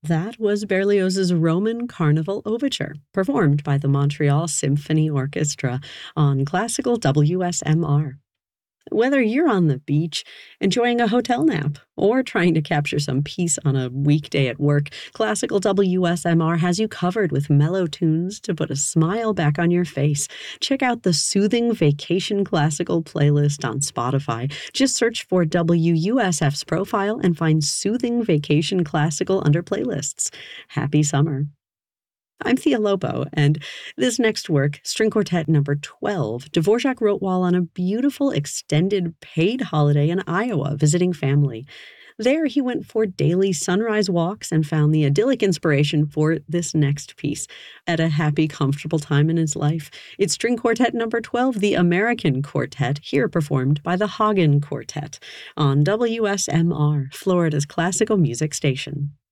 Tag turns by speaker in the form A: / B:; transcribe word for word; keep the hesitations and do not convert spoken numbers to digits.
A: That was Berlioz's Roman Carnival Overture, performed by the Montreal Symphony Orchestra on classical W S M R. Whether you're on the beach, enjoying a hotel nap, or trying to capture some peace on a weekday at work, classical W S M R has you covered with mellow tunes to put a smile back on your face. Check out the Soothing Vacation Classical playlist on Spotify. Just search for W U S F's profile and find Soothing Vacation Classical under playlists. Happy summer. I'm Thea Lobo, and this next work, String Quartet number twelve, Dvorak wrote while on a beautiful extended paid holiday in Iowa visiting family. There, he went for daily sunrise walks and found the idyllic inspiration for this next piece at a happy, comfortable time in his life. It's String Quartet number twelve, the American Quartet, here performed by the Hagen Quartet on W S M R, Florida's classical music station.